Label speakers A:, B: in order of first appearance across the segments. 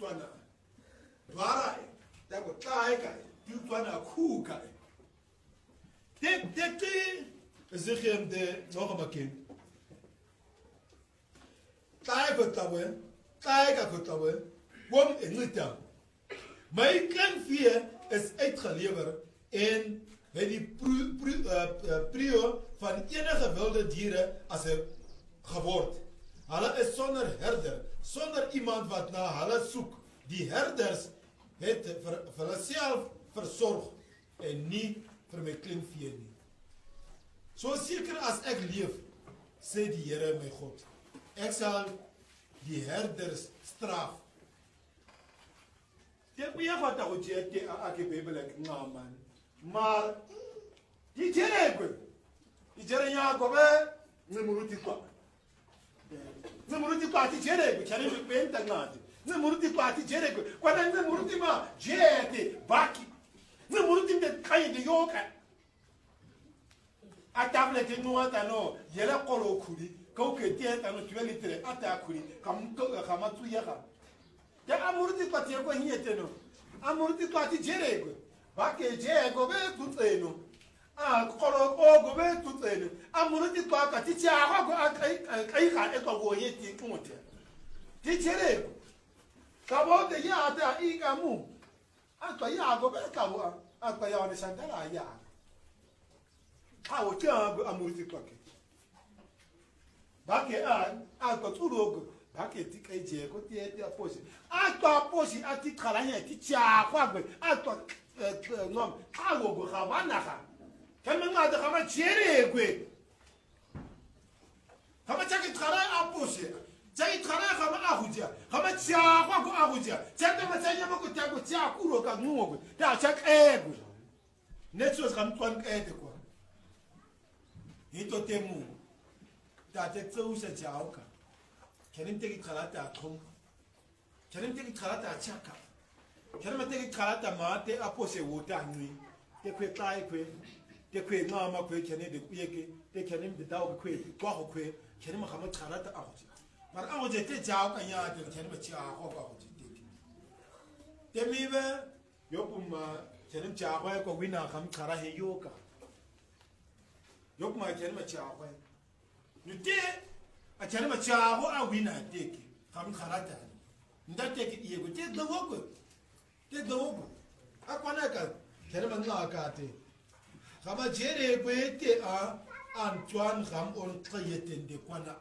A: tswana dwara ta go tlae ka di tswana khu ka tek zigem de nog een keer tlae go tlawe tlae ka go tlawe kom in dit my klein vee is uitgelewer en by die prio van enige wilde diere as 'n geword. Hulle is sonder herder, sonder iemand wat na hulle soek. Die herders het vir hulle self versorg en nie vir my klein vee nie. So seker as ek leef, sê die Here my God, ek sal die herders straf. Dit moet jy wat ook jy ek Bybel ek man. Maar die Here ya gobe ngemuruti kwa. Ngemuruti kwa ti Here chane benta ngati. Ngemuruti kwa ti Here kwa na ngemuruti ma jete baki. Ngemuruti de kai de yoka. Atable te no atano yela kolo kuli ko ke tie tano tuelitre atakuli kam tu yaga. Ya amuruti kwa ti ko hiete no. Amuruti kwa ti Here baki je gobe tutseno. Kolo gobe tutseno. Amuruti kwa ka ti cha ko kai ka e ko go yeti kumote. Ti Here ka bo de ya ta I ka mu. Atwa ya gobe ka bo atwa ya ne santara ya. O tiang amuruti kwa ke. Baki ko turogo baki ti kai je ko ti ti aposi. Atwa aposi ati kala ti cha kwa gbe atwa nom go khawana kha. Kama de kama chere gwe. Kama chaki khara aposi. Chaki khara kama ahuja. Kama cha kwa go ahuja. Chaka matanya mo ko tago cha kuro ka ngugo. Ta chak ego. Netsos kam twan ede ko. Hito temu. Ta te tsusa chauka. Kenim teki khalata atom. Kenim teki khalata chaka. Kenim teki khalata mate apose wota nui. Te kwe tai kwe. Te kwe ngama kwe kene de kuyeke. Te kenim de daw kwe. Kwa ko kwe. Kenim khama khalata ahoje. Mar ahoje te chauka nya te kenim cha ko ahoje te. Te mibe yopuma kenim cha ko wina kham khara he yoka. Yok ma kenim cha ko. Nute a kenim cha ko a wina teke. Kham kharata. Nda teke yego te dogo. Te dogo. Akwana ka kenim nga ka te. Khama jere kwe te a Antoine kham on khayete de kwana.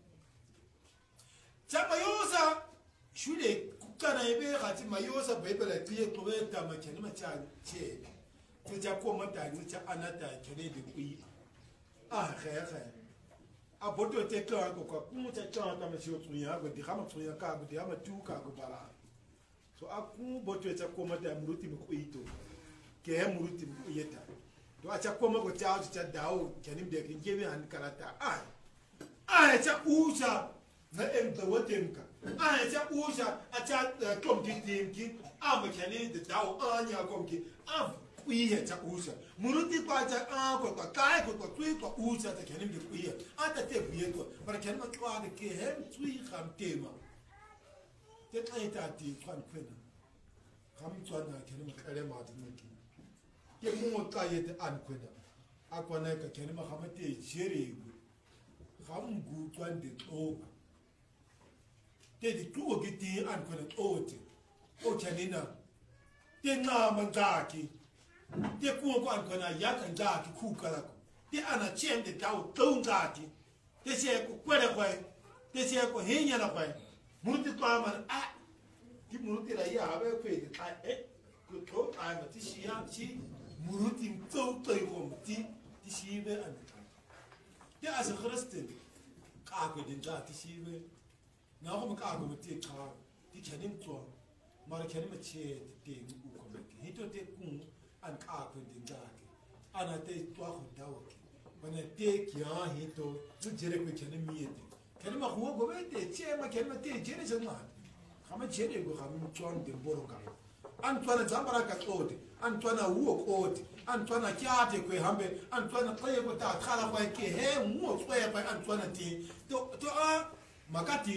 A: Chama yosa shule kukana ebe khati mayosa Bible tiye ko ta ma kenim cha che. Te ja ko mata ni cha anata kene de kui. Khe. A boto te ka ko ko ku ta cha ta ma shi otsuya go di khama tsuya ka go di ama tu ka go bara. So aku boto cha ko mata muruti mu kuito. Ke muruti mu yeta. Do acha ko ma go cha cha dawo kenim de ke ngewe han karata. Cha usa na em da wotemka. Cha usa acha kom ti timki. Ma kenim de dawo anya kom ki. Kuiye cha usa muruti kwa cha ko kai ko tui ko usa ta kenim de kuiye ata te kuiye to para kenim kwa de ke hem tui kham tema te kai ta ti kwan kwena kham tswana kenim kare ma de neki ke mo kai te an kwena akwana ka kenim kham te jere kham gu twan de to te di tu ke ti an kwena ote o chanina te na mangaki te kuo kwa kona yaka ndaki kukala ko te ana chende tawo tongati te se ko kwere kwa te se ko hinya na kwa muruti kwa man ti muruti la ya ba kwe ta ko to ma ti shi ya chi muruti to ko ti shi be an te as christen ka ko din ta ti shi be na ko ka ko ti ka ti kenim to mar kenim che te ku ko be hito te ku an kaku dingaki ana te to ko dawki bana te kya hito tu jere ko kenim miete kenim ko go bete che ma kenim te jere jama khama jere go kham chon de boroka antwana zambara ka tode antwana uo kode antwana kyate ko hambe antwana qaye ko ta khala ko ke he mo tsoye ko antwana ti to makati